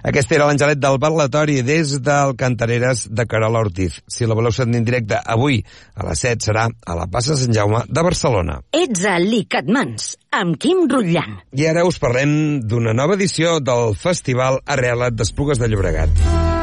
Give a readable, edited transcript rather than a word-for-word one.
Aquest era l'Angelet del Parlatori des del Cantareres de Carola Ortiz. Si la voleu sentir en directe avui a les 7 serà a la plaça Sant Jaume de Barcelona. Ets a l'Icatmans, amb Quim Rutllant. I ara us parlem d'una nova edició del Festival Arrela't d'Esplugues de Llobregat.